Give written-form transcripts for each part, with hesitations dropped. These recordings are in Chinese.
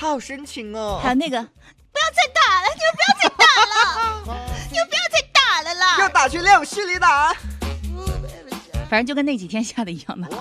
好深情哦。 还有那个，不要再打了，你们不要再打了，你们不要再打了啦！ 要打去练蓄力打。 反正就跟那几天下的一样的。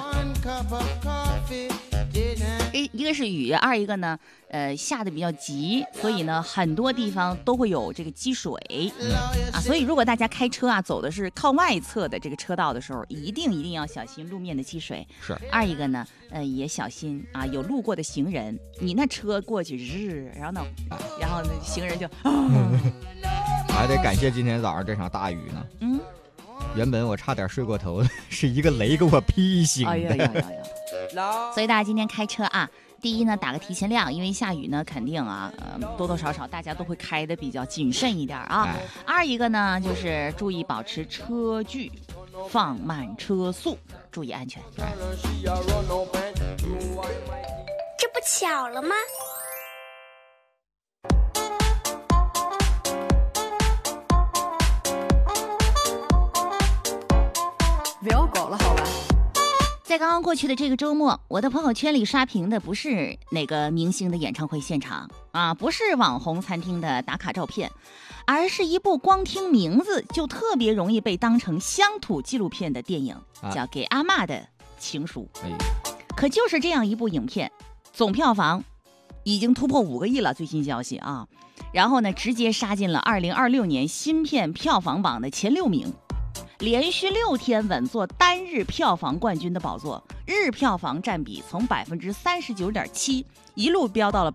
一个是雨，二一个呢，下的比较急，所以呢，很多地方都会有这个积水啊。所以如果大家开车啊，走的是靠外侧的这个车道的时候，一定要小心路面的积水。 是。 二一个呢，也小心啊，有路过的行人，你那车过去然后那行人就还得感谢今天早上这场大雨呢。原本我差点睡过头，是一个雷给我劈醒的。 哎呀。所以大家今天开车啊，第一呢打个提前量，因为下雨呢肯定啊，多多少少大家都会开的比较谨慎一点啊。二一个呢就是注意保持车距，放慢车速，注意安全。 这不巧了吗？ 不要搞了，好吧。 在刚刚过去的这个周末，我的朋友圈里刷屏的不是哪个明星的演唱会现场啊，不是网红餐厅的打卡照片，而是一部光听名字就特别容易被当成乡土纪录片的电影，叫《给阿嬷的情书》。可就是这样一部影片，总票房已经突破5个亿了，最新消息啊。然后呢，直接杀进了2026年新片票房榜的前6名。连续6天稳坐单日票房冠军的宝座，日票房占比从39.7%一路飙到了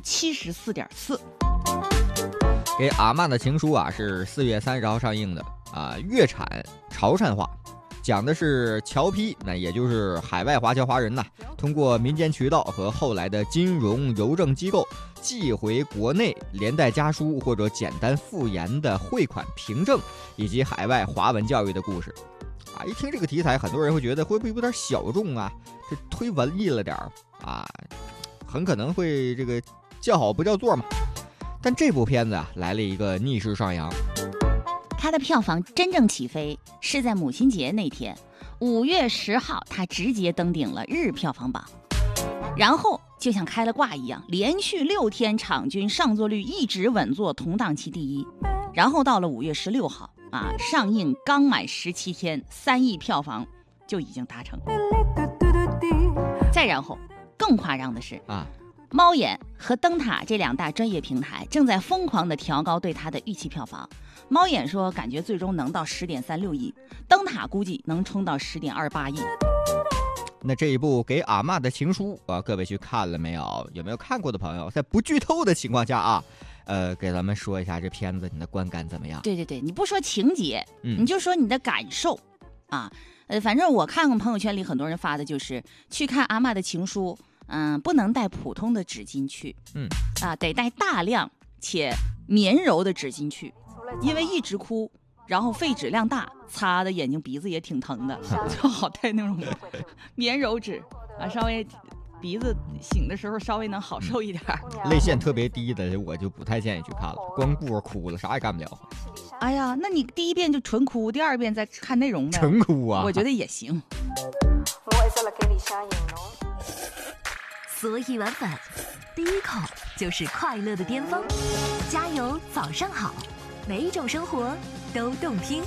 74.4%。 给阿嬷的情书啊，是4月30号上映的啊，粤产潮汕话，讲的是侨批，那也就是海外华侨华人呐，通过民间渠道和后来的金融邮政机构寄回国内连带家书或者简单复言的汇款凭证，以及海外华文教育的故事啊。一听这个题材，很多人会觉得会不会有点小众啊，这忒文艺了点啊，很可能会这个叫好不叫座嘛。但这部片子啊，来了一个逆势上扬， 它的票房真正起飞是在母亲节那天，5月10号，它直接登顶了日票房榜，然后就像开了挂一样，连续6天场均上座率一直稳坐同档期第一。然后到了5月16号啊，上映刚满17天，3亿票房就已经达成。再然后更夸张的是啊，猫眼和灯塔这2大专业平台正在疯狂地调高对它的预期票房。猫眼说感觉最终能到10.36亿，灯塔估计能冲到10.28亿。 那这一部给阿嬷的情书啊，各位去看了没有？有没有看过的朋友，在不剧透的情况下啊，给咱们说一下这片子你的观感怎么样？ 对，你不说情节，你就说你的感受啊。反正我看看朋友圈里很多人发的就是去看阿嬷的情书，不能带普通的纸巾去，得带大量且绵柔的纸巾去，因为一直哭，然后废纸量大，擦的眼睛鼻子也挺疼的，就好带那种绵柔纸啊，稍微鼻子醒的时候稍微能好受一点。 泪腺特别低的我就不太建议去看了，光顾着哭了，啥也干不了。 哎呀，那你第一遍就纯哭，第2遍再看内容的纯哭啊， 我觉得也行。 所以晚饭第一口就是快乐的巅峰，加油早上好，每一种生活都动听。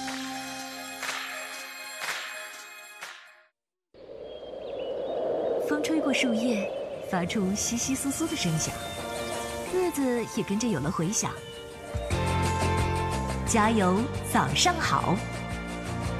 风吹过树叶，发出窸窸窣窣的声响，日子也跟着有了回响。加油早上好，